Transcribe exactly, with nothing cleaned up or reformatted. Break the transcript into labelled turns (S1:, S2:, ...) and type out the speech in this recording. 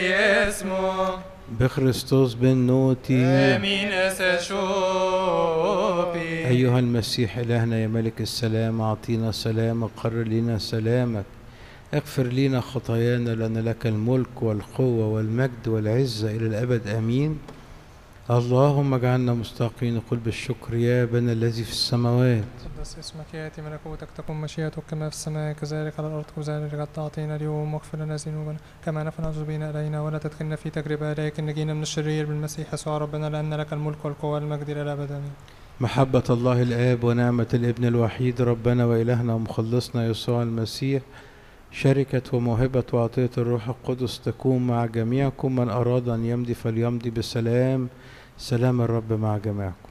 S1: اسمه
S2: بخريستوس بن نوتي
S1: امين اسشوبي.
S2: أيها المسيح إلهنا يا ملك السلام، أعطينا سلامك، قرر لنا سلامك، اغفر لنا خطايانا، لأن لك الملك والقوة والمجد والعزة إلى الأبد آمين. اللهم اجعلنا مستحقين نقول بالشكر يا أبانا الذي في السماوات.
S3: قدس اسمك، يأتي ملكوتك، تكن مشيئتك كما في السماء كذلك على الأرض. كذلك قد تعطينا اليوم، واغفر لنا ذنوبنا كما نحن نذنب إلينا، ولا تدخلنا في تجربة لكن نجينا من الشرير بالمسيح يسوع ربنا، لأن لك الملك والقوة والمجد إلى الأبد آمين.
S2: محبة الله الآب ونعمة الابن الوحيد ربنا وإلهنا ومخلصنا يسوع المسيح، شركة وموهبة وعطية الروح القدس تكون مع جميعكم. من أراد أن يمضي فليمضي بسلام. سلام الرب مع جميعكم.